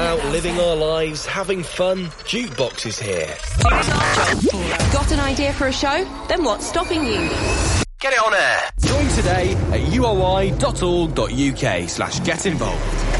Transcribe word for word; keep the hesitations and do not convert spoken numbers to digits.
out, living our lives, having fun, Jukebox is here. Got an idea for a show? Then what's stopping you? Get it on air. Join today at uoi.org.uk slash get involved.